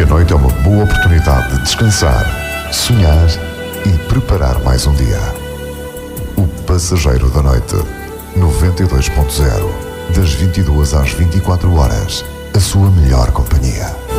que a noite é uma boa oportunidade de descansar, sonhar e preparar mais um dia. O Passageiro da Noite, 92.0, das 22 às 24 horas, a sua melhor companhia.